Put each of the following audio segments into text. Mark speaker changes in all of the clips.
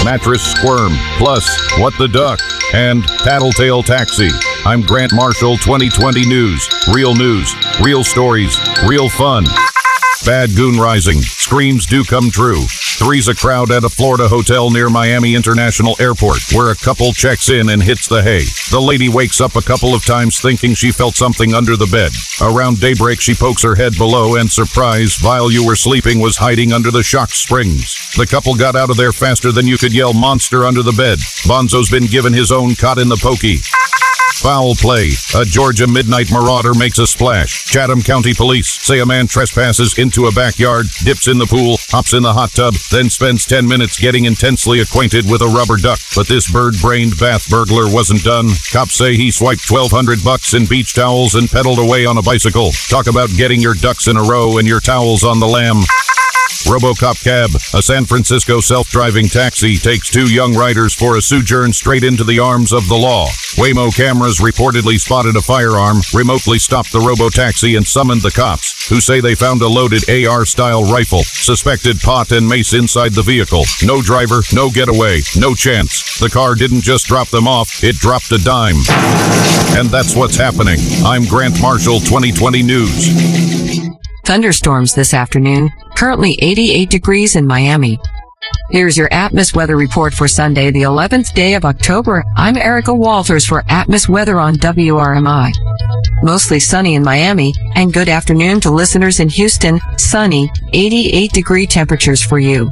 Speaker 1: Mattress Squirm, plus What the Duck, and Tattletale Taxi. I'm Grant Marshall, 2020 News. Real news, real stories, real fun. Bad Goon Rising. Screams do come true. Three's a crowd at a Florida hotel near Miami International Airport, where a couple checks in and hits the hay. The lady wakes up a couple of times thinking she felt something under the bed. Around daybreak, she pokes her head below and, surprise, while you were sleeping, was hiding under the shock springs. The couple got out of there faster than you could yell monster under the bed. Bonzo's been given his own caught in the pokey. Foul play. A Georgia midnight marauder makes a splash. Chatham County Police say a man trespasses into a backyard, dips in the pool, hops in the hot tub, then spends 10 minutes getting intensely acquainted with a rubber duck. But this bird-brained bath burglar wasn't done. Cops say he swiped $1,200 in beach towels and pedaled away on a bicycle. Talk about getting your ducks in a row and your towels on the lam. RoboCop Cab, a San Francisco self-driving taxi, takes two young riders for a sojourn straight into the arms of the law. Waymo cameras reportedly spotted a firearm, remotely stopped the robo-taxi, and summoned the cops, who say they found a loaded AR-style rifle, suspected pot and mace inside the vehicle. No driver, no getaway, no chance. The car didn't just drop them off, it dropped a dime. And that's what's happening. I'm Grant Marshall, 2020 News.
Speaker 2: Thunderstorms this afternoon, currently 88 degrees in Miami. Here's your Atmos weather report for Sunday, the 11th day of October. I'm Erica Walters for Atmos Weather on WRMI. Mostly sunny in Miami, and good afternoon to listeners in Houston. Sunny, 88-degree temperatures for you.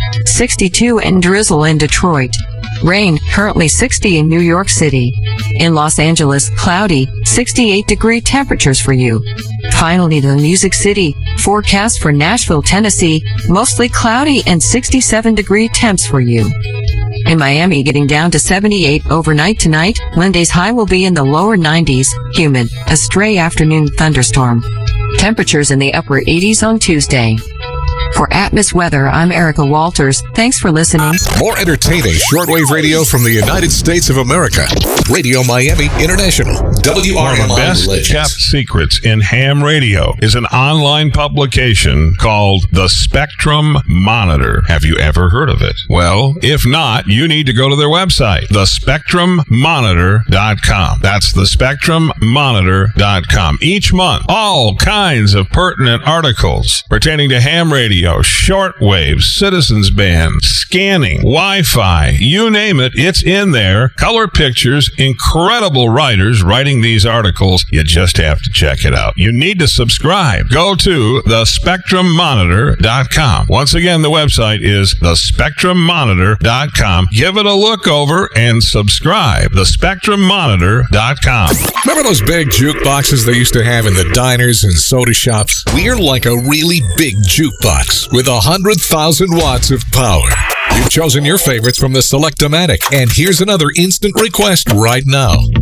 Speaker 2: 62 and drizzle in Detroit. Rain, currently 60 in New York City. In Los Angeles, cloudy, 68-degree temperatures for you. Finally, the Music City. Forecast for Nashville, Tennessee, mostly cloudy and 67-degree temps for you. In Miami, getting down to 78 overnight tonight. Monday's high will be in the lower 90s, humid, a stray afternoon thunderstorm. Temperatures in the upper 80s on Tuesday. For Atmos Weather, I'm Erica Walters. Thanks for listening.
Speaker 3: More entertaining shortwave radio from the United States of America. Radio Miami International. WRMI
Speaker 4: One of the best kept secrets in ham radio is an online publication called The Spectrum Monitor. Have you ever heard of it? Well, if not, you need to go to their website, thespectrummonitor.com. That's thespectrummonitor.com. Each month, all kinds of pertinent articles pertaining to ham radio, shortwave, citizens band, scanning, Wi-Fi, you name it, it's in there. Color pictures, incredible writers writing these articles. You just have to check it out. You need to subscribe. Go to thespectrummonitor.com. Once again, the website is thespectrummonitor.com. Give it a look over and subscribe. Thespectrummonitor.com.
Speaker 3: Remember those big jukeboxes they used to have in the diners and soda shops? We're like a really big jukebox with 100,000 watts of power. You've chosen your favorites from the Select-O-Matic, and here's another instant request right now.